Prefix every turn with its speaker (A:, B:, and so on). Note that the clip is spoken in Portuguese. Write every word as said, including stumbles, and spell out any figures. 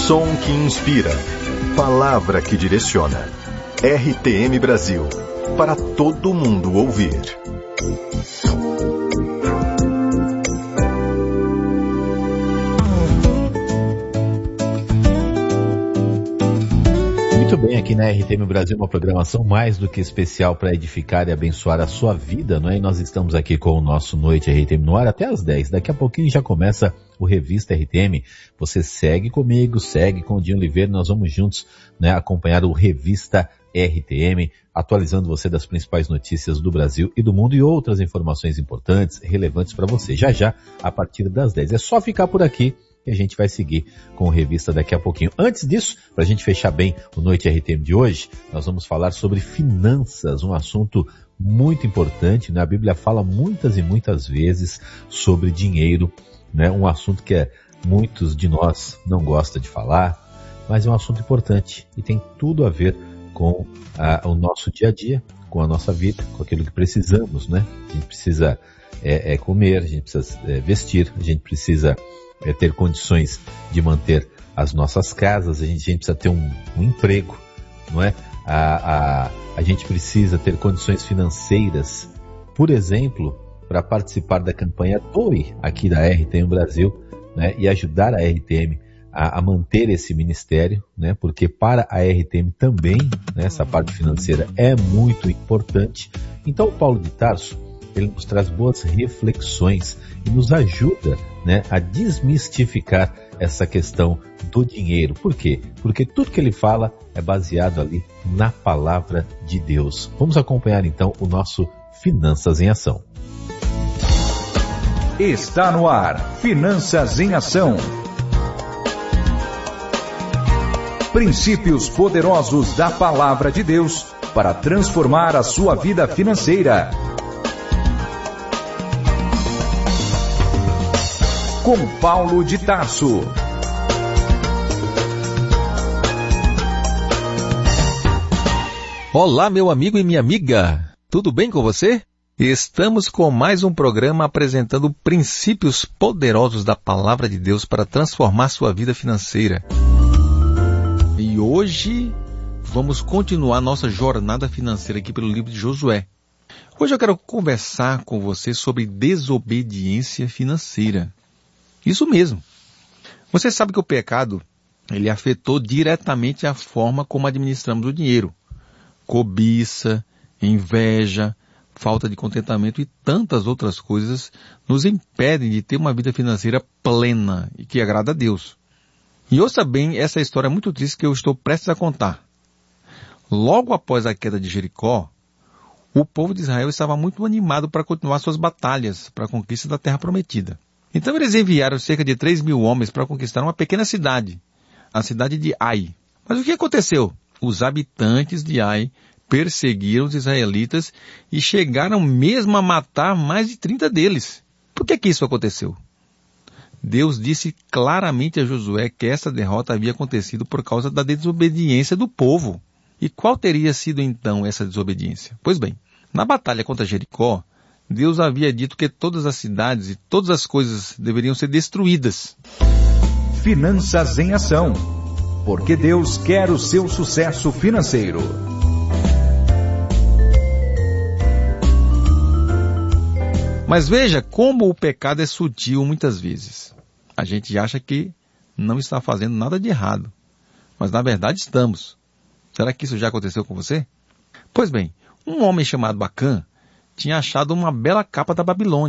A: Som que inspira. Palavra que direciona. R T M Brasil. Para todo mundo ouvir.
B: Muito bem, aqui na R T M Brasil, uma programação mais do que especial para edificar e abençoar a sua vida, não é? E nós estamos aqui com o nosso Noite R T M no ar até às dez. Daqui a pouquinho já começa o Revista R T M. Você segue comigo, segue com o Dinho Oliveira, nós vamos juntos, né, acompanhar o Revista R T M, atualizando você das principais notícias do Brasil e do mundo e outras informações importantes, relevantes para você. Já já, a partir das dez. É só ficar por aqui e a gente vai seguir com o Revista daqui a pouquinho. Antes disso, para a gente fechar bem o Noite R T M de hoje, nós vamos falar sobre finanças, um assunto muito importante, né? A Bíblia fala muitas e muitas vezes sobre dinheiro, né? Um assunto que é, muitos de nós não gostam de falar, mas é um assunto importante e tem tudo a ver com a, o nosso dia a dia, com a nossa vida, com aquilo que precisamos, né? A gente precisa é, é comer, a gente precisa é, vestir, a gente precisa é, ter condições de manter as nossas casas, a gente, a gente precisa ter um, um emprego, não é? A, a, a gente precisa ter condições financeiras, por exemplo, para participar da campanha Doe aqui da R T M Brasil, né? E ajudar a R T M a, a manter esse ministério, né? Porque para a R T M também, né, essa parte financeira é muito importante. Então o Paulo de Tarso, ele nos traz boas reflexões e nos ajuda, né, a desmistificar essa questão do dinheiro. Por quê? Porque tudo que ele fala é baseado ali na palavra de Deus. Vamos acompanhar então o nosso Finanças em Ação.
C: Está no ar, Finanças em Ação. Princípios poderosos da Palavra de Deus para transformar a sua vida financeira. Com Paulo de Tarso.
D: Olá, meu amigo e minha amiga. Tudo bem com você? Estamos com mais um programa apresentando princípios poderosos da Palavra de Deus para transformar sua vida financeira. E hoje vamos continuar nossa jornada financeira aqui pelo livro de Josué. Hoje eu quero conversar com você sobre desobediência financeira. Isso mesmo. Você sabe que o pecado, ele afetou diretamente a forma como administramos o dinheiro. Cobiça, inveja, falta de contentamento e tantas outras coisas nos impedem de ter uma vida financeira plena e que agrada a Deus. E ouça bem essa história muito triste que eu estou prestes a contar. Logo após a queda de Jericó, o povo de Israel estava muito animado para continuar suas batalhas para a conquista da terra prometida. Então eles enviaram cerca de três mil homens para conquistar uma pequena cidade, a cidade de Ai. Mas o que aconteceu? Os habitantes de Ai perseguiram os israelitas e chegaram mesmo a matar mais de trinta deles. Por que que isso aconteceu? Deus disse claramente a Josué que essa derrota havia acontecido por causa da desobediência do povo. E qual teria sido então essa desobediência? Pois bem, na batalha contra Jericó, Deus havia dito que todas as cidades e todas as coisas deveriam ser destruídas.
C: Finanças em Ação. Porque Deus quer o seu sucesso financeiro.
D: Mas veja como o pecado é sutil muitas vezes. A gente acha que não está fazendo nada de errado, mas na verdade estamos. Será que isso já aconteceu com você? Pois bem, um homem chamado Acã tinha achado uma bela capa da Babilônia.